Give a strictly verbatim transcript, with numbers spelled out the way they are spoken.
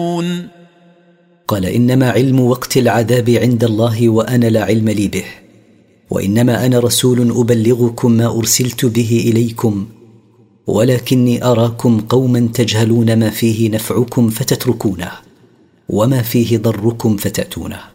قال إنما علم وقت العذاب عند الله وأنا لا علم لي به، وإنما أنا رسول أبلغكم ما أرسلت به إليكم، ولكني أراكم قوما تجهلون ما فيه نفعكم فتتركونه، وما فيه ضركم فتأتونه.